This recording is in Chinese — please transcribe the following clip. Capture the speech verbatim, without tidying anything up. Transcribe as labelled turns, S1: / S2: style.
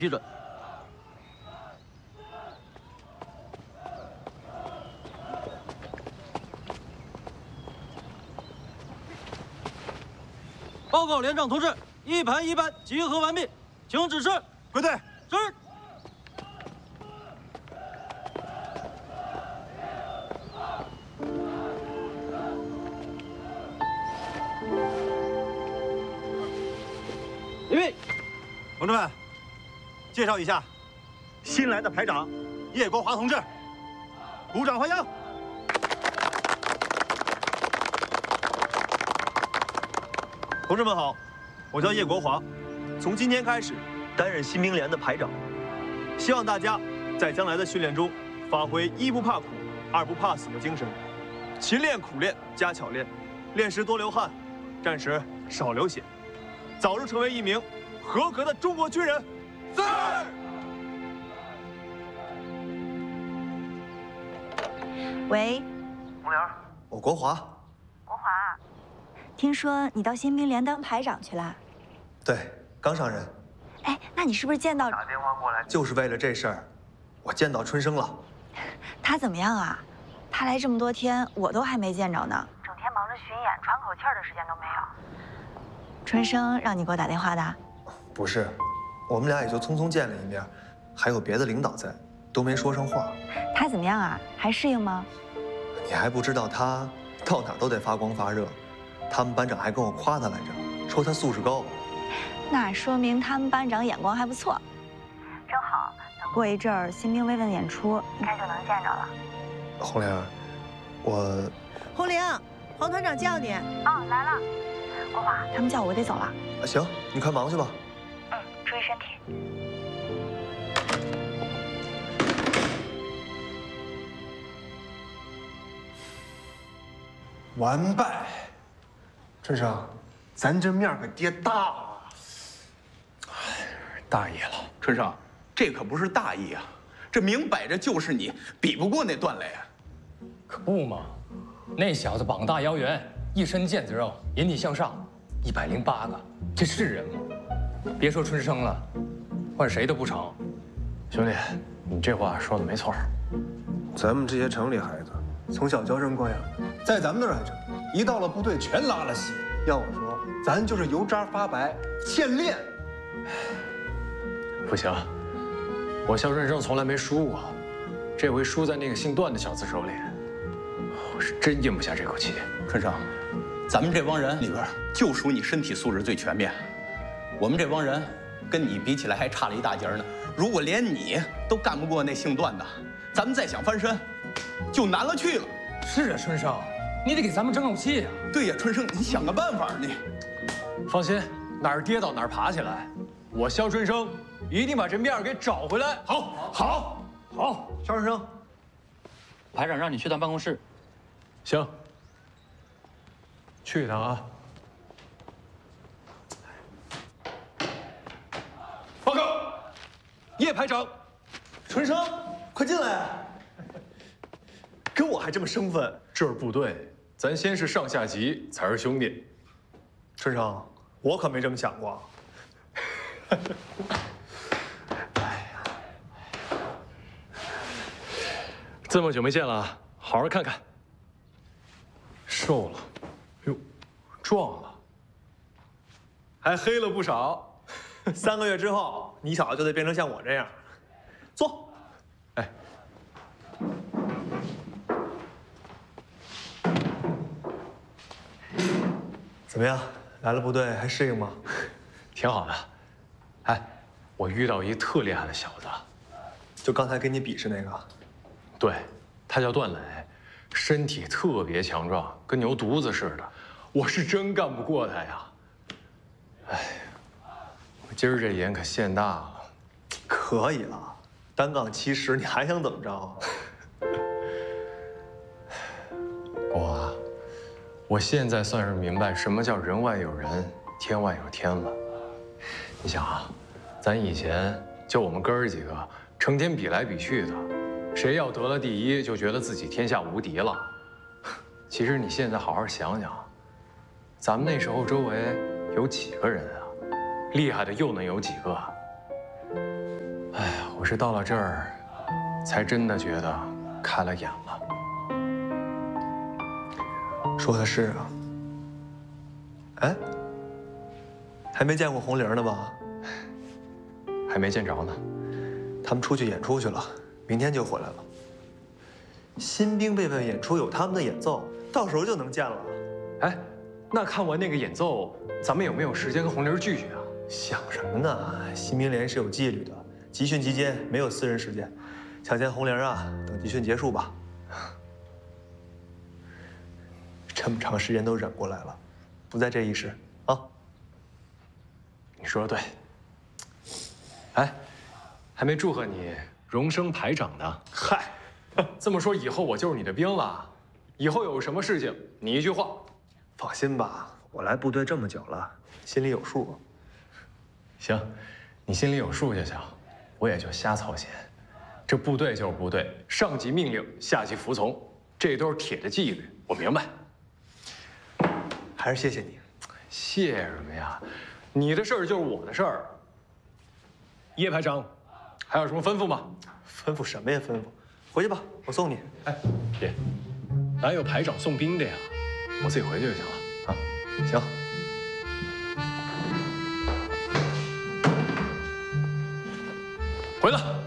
S1: 批准。报告连长同志，一排一班集合完毕，请指示。
S2: 归队。
S1: 是。预备。
S2: 同志们，介绍一下新来的排长叶国华同志，鼓掌欢迎。 同志们好，我叫叶国华，从今天开始担任新兵连的排长。希望大家在将来的训练中发挥一不怕苦、二不怕死的精神，勤练苦练加巧练，练时多流汗，战时少流血，早日成为一名合格的中国军人。是。
S3: 喂，
S4: 红玲，
S2: 我国华。
S4: 国华。
S3: 听说你到新兵连当排长去了？
S2: 对，刚上任。
S3: 哎，那你是不是见到？
S4: 打电话过来，
S2: 就是为了这事儿，我见到春生了。
S3: 他怎么样啊？他来这么多天，我都还没见着呢。
S4: 整天忙着巡演，喘口气儿的时间都没有。
S3: 春生让你给我打电话的？
S2: 不是，我们俩也就匆匆见了一面，还有别的领导在，都没说上话。
S3: 他怎么样啊？还适应吗？
S2: 你还不知道他到哪儿都得发光发热。 他们班长还跟我夸他来着，说他素质高。
S3: 那说明他们班长眼光还不错。
S4: 正好，
S3: 过一阵儿新兵慰问演出，
S4: 应该就能见着了。
S2: 红玲，我……
S5: 红玲，黄团长叫你。
S4: 哦，来了。国华，
S3: 他们叫我，我得走了。
S2: 啊，行，你快忙去吧。
S4: 嗯，注意身体。
S6: 完败。 春生，咱这面可跌大了。
S7: 哎，大意了，春生，这可不是大意啊，这明摆着就是你比不过那段磊。
S8: 可不嘛，那小子膀大腰圆，一身腱子肉，引体向上，一百零八个，这是人吗？别说春生了，换谁都不成。
S6: 兄弟，你这话说的没错。咱们这些城里孩子，从小娇生惯养，在咱们那儿还成。 一到了部队，全拉了稀。要我说，咱就是油渣发白，欠练。
S9: 不行，我肖春生从来没输过，这回输在那个姓段的小子手里，我是真咽不下这口气。
S7: 春生，咱们这帮人里边，就属你身体素质最全面。我们这帮人跟你比起来还差了一大截呢。如果连你都干不过那姓段的，咱们再想翻身，就难了去了。
S8: 是啊，春生。 你得给咱们争口气啊！
S7: 对呀，春生，你想个办法，你。
S9: 放心，哪儿跌倒哪儿爬起来，我肖春生一定把这面儿给找回来。
S7: 好，好，好，
S2: 肖春生，
S1: 排长让你去趟办公室。
S9: 行，去一趟啊。
S2: 报告，叶排长，春生，快进来。跟我还这么生分？
S9: 这是部队。 咱先是上下级，才是兄弟。
S2: 春生，我可没这么想过。
S9: 哎呀，这么久没见了，好好看看。瘦了，哟，壮了，
S2: 还黑了不少。三个月之后，你小子就得变成像我这样。坐。
S9: 哎。
S2: 怎么样？来了部队还适应吗？
S9: 挺好的。哎，我遇到一特厉害的小子，
S2: 就刚才跟你比试那个。
S9: 对，他叫段磊，身体特别强壮，跟牛犊子似的。我是真干不过他呀。哎，我今儿这眼可现大了。
S2: 可以了，单杠七十，你还想怎么着？
S9: 我。 我现在算是明白什么叫人外有人，天外有天了。你想啊，咱以前就我们哥儿几个，成天比来比去的，谁要得了第一，就觉得自己天下无敌了。其实你现在好好想想，咱们那时候周围有几个人啊？厉害的又能有几个？ 是到了这儿，才真的觉得开了眼了。
S2: 说的是啊。哎，还没见过红玲呢吧？
S9: 还没见着呢。
S2: 他们出去演出去了，明天就回来了。新兵辈分演出有他们的演奏，到时候就能见了。
S9: 哎，那看完那个演奏，咱们有没有时间跟红玲聚聚啊？
S2: 想什么呢？新兵连是有纪律的，集训期间没有私人时间。想见红玲啊，等集训结束吧。这么长时间都忍过来了，不在这一时啊。
S9: 你说的对。哎，还没祝贺你荣升排长呢。
S2: 嗨，
S9: 这么说以后我就是你的兵了，以后有什么事情你一句话。
S2: 放心吧，我来部队这么久了，心里有数。
S9: 行，你心里有数就行，我也就瞎操心。这部队就是部队，上级命令，下级服从，这都是铁的纪律，我明白。
S2: 还是谢谢你。
S9: 谢什么呀？你的事儿就是我的事儿。叶排长，还有什么吩咐吗？
S2: 吩咐什么呀？吩咐，回去吧，我送你。
S9: 哎，别，哪有排长送兵的呀？我自己回去就行了啊。
S2: 行。
S9: 回来。